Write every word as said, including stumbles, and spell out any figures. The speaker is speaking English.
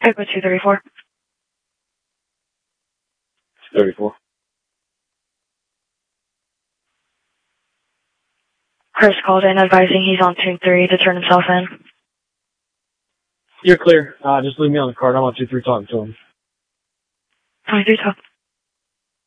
Echo two thirty-four. two thirty-four. Chris called in advising he's on two three to turn himself in. You're clear. Uh, just leave me on the card. I'm on two three talking to him. twenty-three talk.